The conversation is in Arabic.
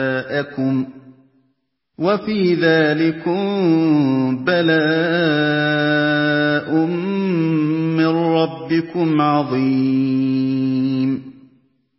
آبَاءَكُمْ ۖ وَفِي ذَٰلِكُم بَلَاءٌ مِّن رَّبِّكُمْ عَظِيمٌ